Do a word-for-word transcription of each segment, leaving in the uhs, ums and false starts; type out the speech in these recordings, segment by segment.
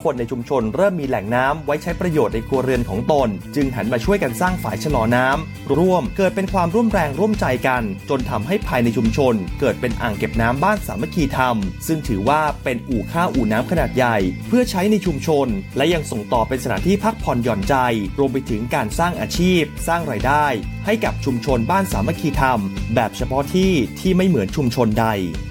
คนในชุมชนเริ่มมีแหล่งน้ำไว้ใช้ประโยชน์ในครัวเรือนของตนจึงหันมาช่วยกันสร้างฝายชะลอน้ำร่วมเกิดเป็นความร่วมแรงร่วมใจกันจนทำให้ภายในชุมชนเกิดเป็นอ่างเก็บน้ำบ้านสามัคคีธรรมซึ่งถือว่าเป็นอู่ข้าวอู่น้ำขนาดใหญ่เพื่อใช้ในชุมชนและยังส่งต่อเป็นสถานที่พักผ่อนหย่อนใจรวมไปถึงการสร้างอาชีพสร้างรายได้ให้กับชุมชนบ้านสามัคคีธรรมแบบเฉพาะที่ที่ไม่เหมือนชุมชนใด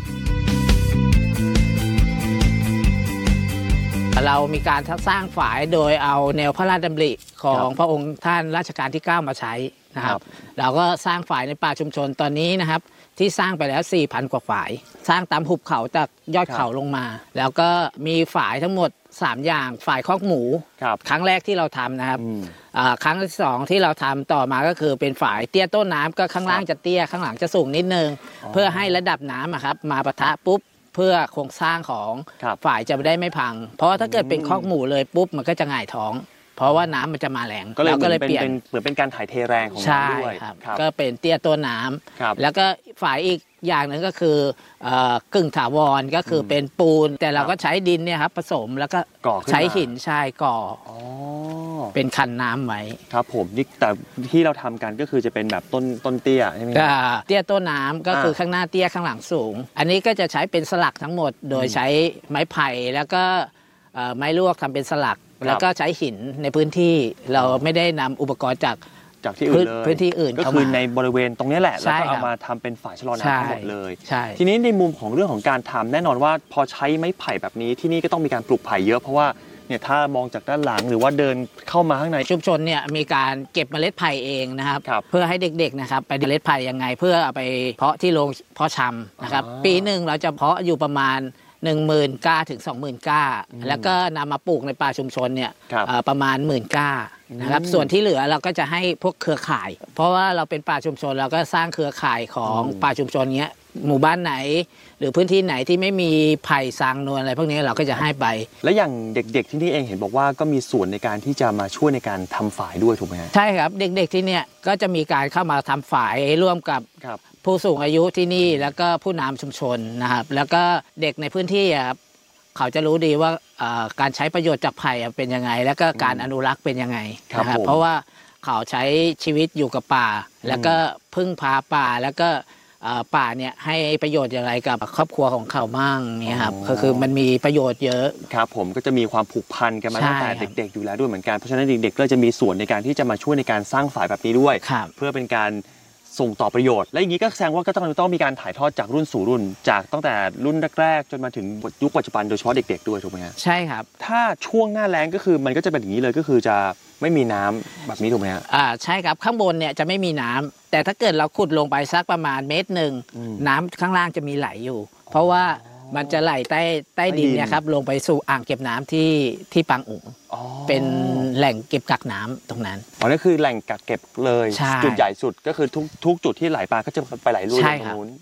เรามีการสร้างฝายโดยเอาแนวพระราชดำริของพระองค์ท่านรัชกาลที่เก้ามาใช้นะครับเราก็สร้างฝายในป่าชุมชนตอนนี้นะครับที่สร้างไปแล้ว สี่พัน กว่าฝายสร้างตามหุบเขาจากยอดเขาลงมาแล้วก็มีฝายทั้งหมดสามอย่างฝายคอกหมูครั้งแรกที่เราทำนะครับครั้งที่สองที่เราทำต่อมาก็คือเป็นฝายเตี้ยต้นน้ำก็ข้างล่างจะเตี้ยข้างหลังจะสูงนิดนึงเพื่อให้ระดับน้ำครับมาปะทะปุ๊บเพื่อโครงสร้างของฝ่ายจะได้ไม่พังเพราะถ้าเกิดเป็นคอกหมูเลยปุ๊บมันก็จะหงายท้องเพราะว่าน้ำมันจะมาแรงก็เลยเปลี่ยนเหมือนเป็นการถ่ายเทแรงของน้ำด้วยก็เป็นเตี้ยต้นน้ำแล้วก็ฝ่ายอีกอย่างหนึ่งก็คือกึ่งถาวรก็คือเป็นปูนแต่เราก็ใช้ดินเนี่ยครับผสมแล้วก็ใช้หินชายก่อเป็นคันน้ำไว้ครับผมนี่แต่ที่เราทำกันก็คือจะเป็นแบบต้นต้นเตี้ยใช่ไหมเตี้ยต้นน้ำก็คือข้างหน้าเตี้ยข้างหลังสูงอันนี้ก็จะใช้เป็นสลักทั้งหมดโดยใช้ไม้ไผ่แล้วก็ไม้ลวกทำเป็นสลักแล้วก็ใช้หินในพื้นที่เราไม่ได้นำอุปกรณ์จากจากที่อื่นเลยพื้นที่อื่นก็คือในบริเวณตรงนี้แหละแล้วก็เอามาทำเป็นฝายชะลอน้ำทั้งหมดเลยทีนี้ในมุมของเรื่องของการทำแน่นอนว่าพอใช้ไม้ไผ่แบบนี้ที่นี่ก็ต้องมีการปลูกไผ่เยอะเพราะว่าเนี่ยถ้ามองจากด้านหลังหรือว่าเดินเข้ามาข้างในชุมชนเนี่ยมีการเก็บเมล็ดไผ่เองนะครับเพื่อให้เด็กๆนะครับไปเมล็ดไผ่ยังไงเพื่อเอาไปเพาะที่โรงเพาะชำนะครับปีหนึ่งเราจะเพาะอยู่ประมาณหนึ่งหมื่นก้าถึงสองหมื่นก้าแล้วก็นำมาปลูกในป่าชุมชนเนี่ยประมาณหมื่นก้านะครับส่วนที่เหลือเราก็จะให้พวกเครือข่ายเพราะว่าเราเป็นป่าชุมชนเราก็สร้างเครือข่ายของป่าชุมชนเงี้ยหมู่บ้านไหนหรือพื้นที่ไหนที่ไม่มีไผ่ซางนวลอะไรพวกนี้เราก็จะให้ไปและอย่างเด็กๆที่นี่เองเห็นบอกว่าก็มีส่วนในการที่จะมาช่วยในการทำฝายด้วยถูกไหมใช่ครับเด็กๆที่เนี่ยก็จะมีการเข้ามาทำฝายร่วมกับผู้สูงอายุที่นี่แล้วก็ผู้นำชุมชนนะครับแล้วก็เด็กในพื้นที่ครับเขาจะรู้ดีว่าการใช้ประโยชน์จากไผ่เป็นยังไงแล้วก็การอนุรักษ์เป็นยังไงนะครับเพราะว่าเขาใช้ชีวิตอยู่กับป่าแล้วก็พึ่งพาป่าแล้วก็ป่าเนี่ยให้ประโยชน์อย่างไรกับครอบครัวของเขาบ้างเนี่ยครับก็คือมันมีประโยชน์เยอะครับผมก็จะมีความผูกพันกันมาตั้งแต่เด็กๆอยู่แล้วด้วยเหมือนกันเพราะฉะนั้นเด็กๆก็จะมีส่วนในการที่จะมาช่วยในการสร้างฝายแบบนี้ด้วยเพื่อเป็นการส่งต่อประโยชน์และอย่างนี้ก็แสดงว่าก็ต้องต้องมีการถ่ายทอดจากรุ่นสู่รุ่นจากตั้งแต่รุ่นแรกๆจนมาถึงยุคปัจจุบันโดยเฉพาะเด็กๆด้วยถูกไหมฮะใช่ครับถ้าช่วงหน้าแล้งก็คือมันก็จะเป็นอย่างนี้เลยก็คือจะไม่มีน้ำแบบนี้ถูกไหมฮะอ่าใช่ครับข้างบนเนี่ยจะไม่มีน้ำแต่ถ้าเกิดเราขุดลงไปสักประมาณเมตรหนึ่งน้ำข้างล่างจะมีไหลอยู่เพราะว่ามันจะไหลใต้ใต้ดินเนี่ยครับลงไปสู่อ่างเก็บน้ำที่ที่ปางอุ๋งเป็นแหล่งเก็บกักน้ำตรงนั้นอ๋อนั่นคือแหล่งกักเก็บเลยจุดใหญ่สุดก็คือทุกทุกจุดที่ไหลปลาก็จะไปไหลรูตรงนู้น